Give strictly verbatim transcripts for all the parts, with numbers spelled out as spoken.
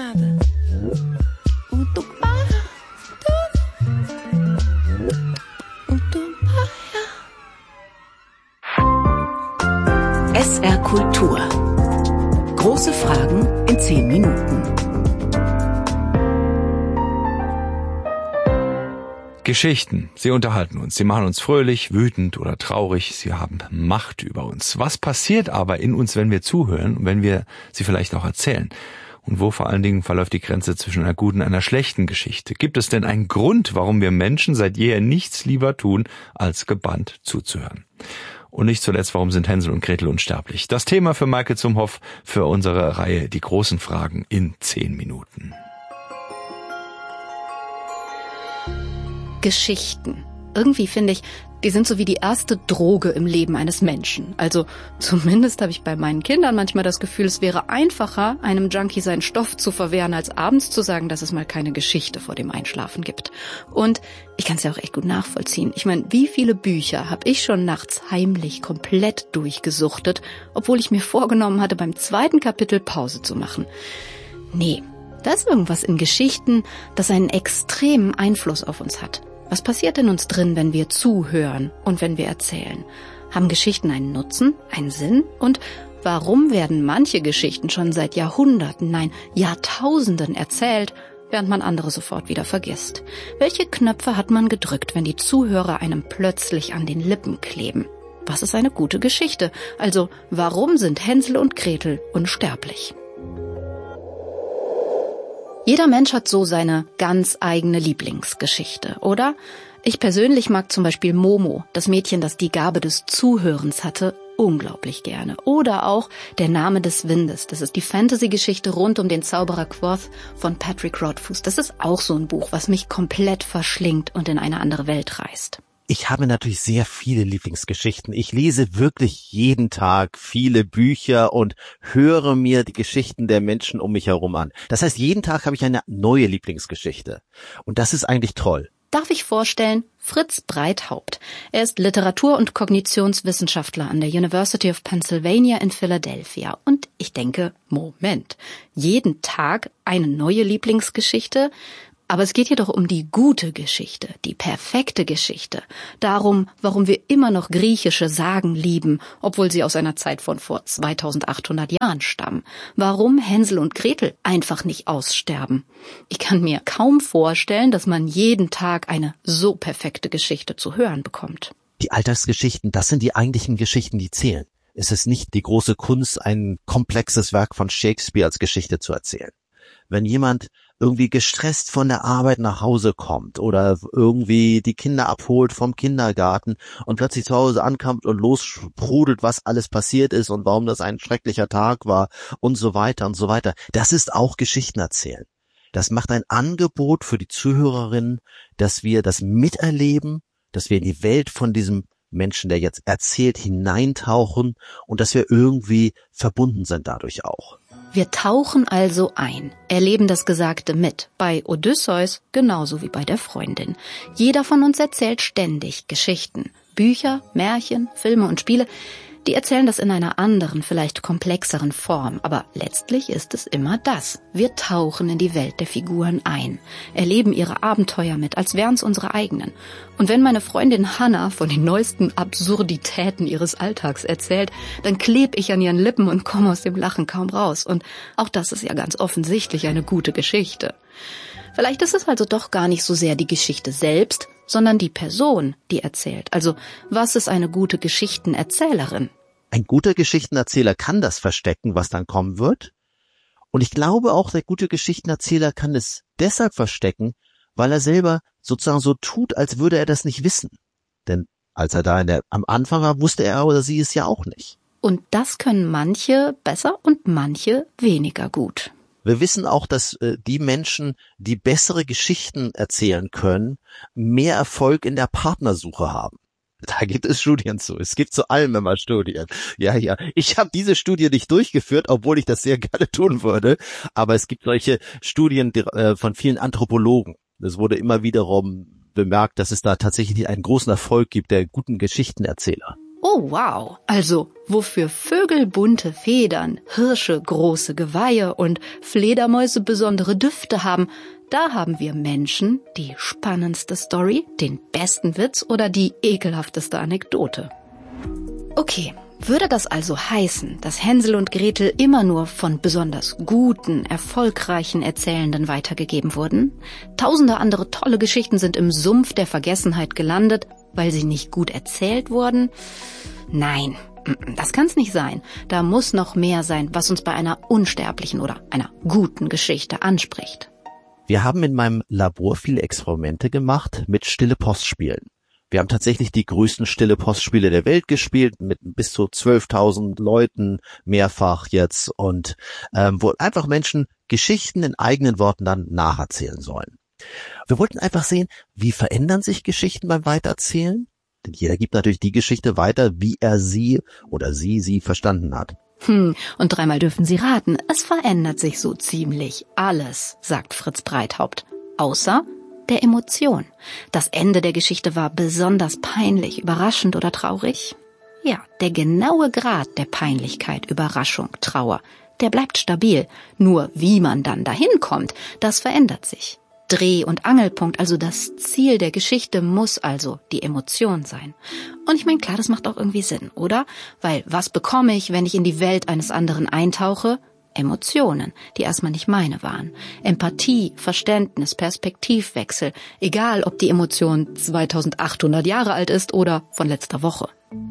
nada. O tu para, o tu para. S R Kultur. Große Fragen in zehn Minuten. Geschichten, sie unterhalten uns, sie machen uns fröhlich, wütend oder traurig, sie haben Macht über uns. Was passiert aber in uns, wenn wir zuhören und wenn wir sie vielleicht auch erzählen? Und wo vor allen Dingen verläuft die Grenze zwischen einer guten und einer schlechten Geschichte? Gibt es denn einen Grund, warum wir Menschen seit jeher nichts lieber tun, als gebannt zuzuhören? Und nicht zuletzt, warum sind Hänsel und Gretel unsterblich? Das Thema für Maike Zumhoff für unsere Reihe Die großen Fragen in zehn Minuten. Geschichten. Irgendwie finde ich, die sind so wie die erste Droge im Leben eines Menschen. Also zumindest habe ich bei meinen Kindern manchmal das Gefühl, es wäre einfacher, einem Junkie seinen Stoff zu verwehren, als abends zu sagen, dass es mal keine Geschichte vor dem Einschlafen gibt. Und ich kann es ja auch echt gut nachvollziehen. Ich meine, wie viele Bücher habe ich schon nachts heimlich komplett durchgesuchtet, obwohl ich mir vorgenommen hatte, beim zweiten Kapitel Pause zu machen. Nee, da ist irgendwas in Geschichten, das einen extremen Einfluss auf uns hat. Was passiert in uns drin, wenn wir zuhören und wenn wir erzählen? Haben Geschichten einen Nutzen, einen Sinn? Und warum werden manche Geschichten schon seit Jahrhunderten, nein, Jahrtausenden erzählt, während man andere sofort wieder vergisst? Welche Knöpfe hat man gedrückt, wenn die Zuhörer einem plötzlich an den Lippen kleben? Was ist eine gute Geschichte? Also, warum sind Hänsel und Gretel unsterblich? Jeder Mensch hat so seine ganz eigene Lieblingsgeschichte, oder? Ich persönlich mag zum Beispiel Momo, das Mädchen, das die Gabe des Zuhörens hatte, unglaublich gerne. Oder auch Der Name des Windes. Das ist die Fantasy-Geschichte rund um den Zauberer Quoth von Patrick Rothfuss. Das ist auch so ein Buch, was mich komplett verschlingt und in eine andere Welt reißt. Ich habe natürlich sehr viele Lieblingsgeschichten. Ich lese wirklich jeden Tag viele Bücher und höre mir die Geschichten der Menschen um mich herum an. Das heißt, jeden Tag habe ich eine neue Lieblingsgeschichte. Und das ist eigentlich toll. Darf ich vorstellen, Fritz Breithaupt. Er ist Literatur- und Kognitionswissenschaftler an der University of Pennsylvania in Philadelphia. Und ich denke, Moment, jeden Tag eine neue Lieblingsgeschichte? Aber es geht hier doch um die gute Geschichte, die perfekte Geschichte. Darum, warum wir immer noch griechische Sagen lieben, obwohl sie aus einer Zeit von vor zweitausendachthundert Jahren stammen. Warum Hänsel und Gretel einfach nicht aussterben. Ich kann mir kaum vorstellen, dass man jeden Tag eine so perfekte Geschichte zu hören bekommt. Die Alltagsgeschichten, das sind die eigentlichen Geschichten, die zählen. Es ist nicht die große Kunst, ein komplexes Werk von Shakespeare als Geschichte zu erzählen. Wenn jemand irgendwie gestresst von der Arbeit nach Hause kommt oder irgendwie die Kinder abholt vom Kindergarten und plötzlich zu Hause ankommt und lossprudelt, was alles passiert ist und warum das ein schrecklicher Tag war und so weiter und so weiter. Das ist auch Geschichten erzählen. Das macht ein Angebot für die Zuhörerinnen, dass wir das miterleben, dass wir in die Welt von diesem Menschen, der jetzt erzählt, hineintauchen und dass wir irgendwie verbunden sind dadurch auch. Wir tauchen also ein, erleben das Gesagte mit, bei Odysseus genauso wie bei der Freundin. Jeder von uns erzählt ständig Geschichten, Bücher, Märchen, Filme und Spiele, die erzählen das in einer anderen, vielleicht komplexeren Form. Aber letztlich ist es immer das. Wir tauchen in die Welt der Figuren ein, erleben ihre Abenteuer mit, als wären es unsere eigenen. Und wenn meine Freundin Hannah von den neuesten Absurditäten ihres Alltags erzählt, dann kleb ich an ihren Lippen und komme aus dem Lachen kaum raus. Und auch das ist ja ganz offensichtlich eine gute Geschichte. Vielleicht ist es also doch gar nicht so sehr die Geschichte selbst, sondern die Person, die erzählt. Also, was ist eine gute Geschichtenerzählerin? Ein guter Geschichtenerzähler kann das verstecken, was dann kommen wird. Und ich glaube auch, der gute Geschichtenerzähler kann es deshalb verstecken, weil er selber sozusagen so tut, als würde er das nicht wissen. Denn als er da in der, am Anfang war, wusste er oder sie es ja auch nicht. Und das können manche besser und manche weniger gut. Wir wissen auch, dass äh, die Menschen, die bessere Geschichten erzählen können, mehr Erfolg in der Partnersuche haben. Da gibt es Studien zu. Es gibt zu allem immer Studien. Ja, ja. Ich habe diese Studie nicht durchgeführt, obwohl ich das sehr gerne tun würde. Aber es gibt solche Studien die, äh, von vielen Anthropologen. Es wurde immer wiederum bemerkt, dass es da tatsächlich einen großen Erfolg gibt der guten Geschichtenerzähler. Oh wow, also wofür Vögel bunte Federn, Hirsche große Geweihe und Fledermäuse besondere Düfte haben, da haben wir Menschen die spannendste Story, den besten Witz oder die ekelhafteste Anekdote. Okay, würde das also heißen, dass Hänsel und Gretel immer nur von besonders guten, erfolgreichen Erzählenden weitergegeben wurden? Tausende andere tolle Geschichten sind im Sumpf der Vergessenheit gelandet, weil sie nicht gut erzählt wurden? Nein, das kann's nicht sein. Da muss noch mehr sein, was uns bei einer unsterblichen oder einer guten Geschichte anspricht. Wir haben in meinem Labor viele Experimente gemacht mit Stille-Post-Spielen. Wir haben tatsächlich die größten Stille-Post-Spiele der Welt gespielt, mit bis zu zwölftausend Leuten mehrfach jetzt und ähm, wo einfach Menschen Geschichten in eigenen Worten dann nacherzählen sollen. Wir wollten einfach sehen, wie verändern sich Geschichten beim Weitererzählen? Denn jeder gibt natürlich die Geschichte weiter, wie er sie oder sie sie verstanden hat. Hm, und dreimal dürfen Sie raten, es verändert sich so ziemlich alles, sagt Fritz Breithaupt. Außer der Emotion. Das Ende der Geschichte war besonders peinlich, überraschend oder traurig? Ja, der genaue Grad der Peinlichkeit, Überraschung, Trauer, der bleibt stabil. Nur wie man dann dahin kommt, das verändert sich. Dreh- und Angelpunkt, also das Ziel der Geschichte, muss also die Emotion sein. Und ich meine, klar, das macht auch irgendwie Sinn, oder? Weil was bekomme ich, wenn ich in die Welt eines anderen eintauche? Emotionen, die erstmal nicht meine waren. Empathie, Verständnis, Perspektivwechsel, egal ob die Emotion zweitausendachthundert Jahre alt ist oder von letzter Woche.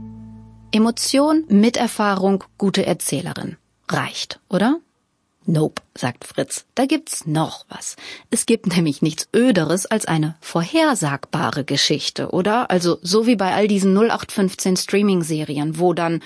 Emotion mit Erfahrung, gute Erzählerin. Reicht, oder? Nope, sagt Fritz, da gibt's noch was. Es gibt nämlich nichts Öderes als eine vorhersagbare Geschichte, oder? Also so wie bei all diesen null acht fünfzehn Streaming-Serien, wo dann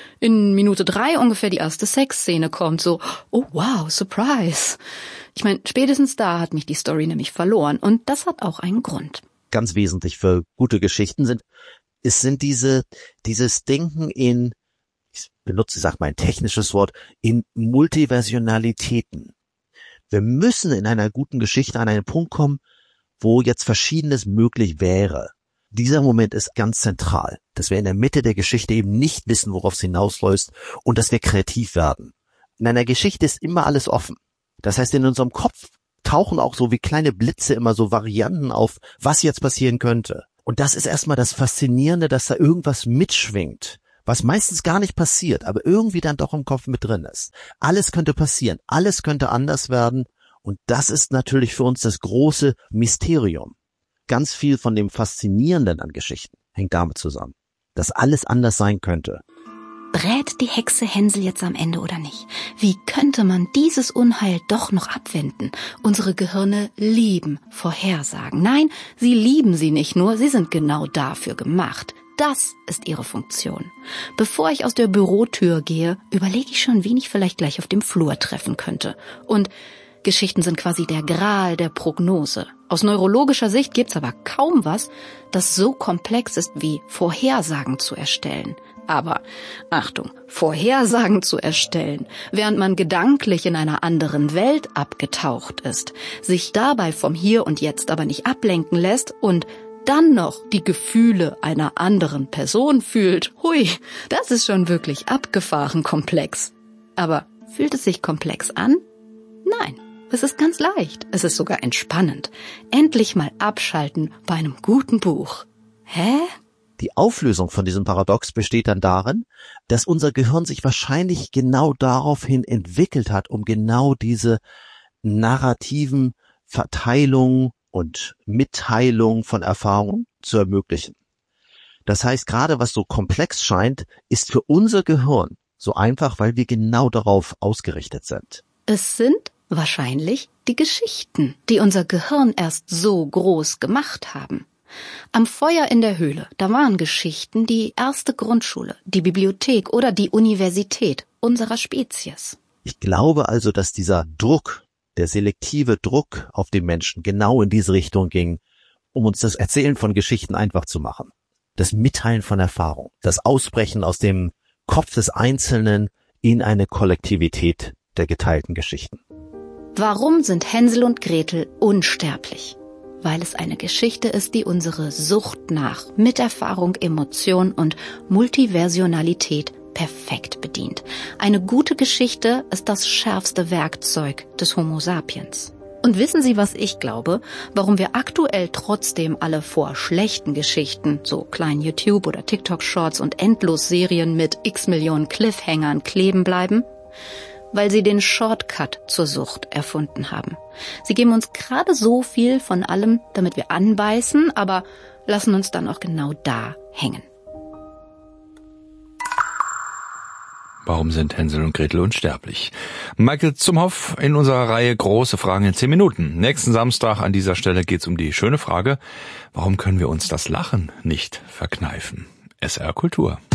in Minute drei ungefähr die erste Sexszene kommt, so, oh wow, Surprise. Ich meine, spätestens da hat mich die Story nämlich verloren und das hat auch einen Grund. Ganz wesentlich für gute Geschichten sind, es sind diese, dieses Denken in, ich benutze, ich sag mal ein technisches Wort, in Multiversionalitäten. Wir müssen in einer guten Geschichte an einen Punkt kommen, wo jetzt Verschiedenes möglich wäre. Dieser Moment ist ganz zentral, dass wir in der Mitte der Geschichte eben nicht wissen, worauf es hinausläuft und dass wir kreativ werden. In einer Geschichte ist immer alles offen. Das heißt, in unserem Kopf tauchen auch so wie kleine Blitze immer so Varianten auf, was jetzt passieren könnte. Und das ist erstmal das Faszinierende, dass da irgendwas mitschwingt, was meistens gar nicht passiert, aber irgendwie dann doch im Kopf mit drin ist. Alles könnte passieren, alles könnte anders werden und das ist natürlich für uns das große Mysterium. Ganz viel von dem Faszinierenden an Geschichten hängt damit zusammen, dass alles anders sein könnte. Brät die Hexe Hänsel jetzt am Ende oder nicht? Wie könnte man dieses Unheil doch noch abwenden? Unsere Gehirne lieben Vorhersagen. Nein, sie lieben sie nicht nur, sie sind genau dafür gemacht. Das ist ihre Funktion. Bevor ich aus der Bürotür gehe, überlege ich schon, wen ich vielleicht gleich auf dem Flur treffen könnte. Und Geschichten sind quasi der Gral der Prognose. Aus neurologischer Sicht gibt's aber kaum was, das so komplex ist wie Vorhersagen zu erstellen. Aber, Achtung, Vorhersagen zu erstellen, während man gedanklich in einer anderen Welt abgetaucht ist, sich dabei vom Hier und Jetzt aber nicht ablenken lässt und dann noch die Gefühle einer anderen Person fühlt. Hui, das ist schon wirklich abgefahren komplex. Aber fühlt es sich komplex an? Nein. Es ist ganz leicht. Es ist sogar entspannend. Endlich mal abschalten bei einem guten Buch. Hä? Die Auflösung von diesem Paradox besteht dann darin, dass unser Gehirn sich wahrscheinlich genau daraufhin entwickelt hat, um genau diese narrativen Verteilungen und Mitteilungen von Erfahrungen zu ermöglichen. Das heißt, gerade was so komplex scheint, ist für unser Gehirn so einfach, weil wir genau darauf ausgerichtet sind. Es sind wahrscheinlich die Geschichten, die unser Gehirn erst so groß gemacht haben. Am Feuer in der Höhle, da waren Geschichten die erste Grundschule, die Bibliothek oder die Universität unserer Spezies. Ich glaube also, dass dieser Druck, der selektive Druck auf den Menschen genau in diese Richtung ging, um uns das Erzählen von Geschichten einfach zu machen. Das Mitteilen von Erfahrung, das Ausbrechen aus dem Kopf des Einzelnen in eine Kollektivität der geteilten Geschichten. Warum sind Hänsel und Gretel unsterblich? weil es eine Geschichte ist, die unsere Sucht nach Miterfahrung, Emotion und Multiversionalität perfekt bedient. Eine gute Geschichte ist das schärfste Werkzeug des Homo sapiens. Und wissen Sie, was ich glaube, warum wir aktuell trotzdem alle vor schlechten Geschichten, so kleinen YouTube- oder TikTok-Shorts und Endlosserien mit x Millionen Cliffhangern kleben bleiben? Weil sie den Shortcut zur Sucht erfunden haben. Sie geben uns gerade so viel von allem, damit wir anbeißen, aber lassen uns dann auch genau da hängen. Warum sind Hänsel und Gretel unsterblich? Michael Zumhoff in unserer Reihe Große Fragen in zehn Minuten. Nächsten Samstag an dieser Stelle geht's um die schöne Frage, warum können wir uns das Lachen nicht verkneifen? S R Kultur.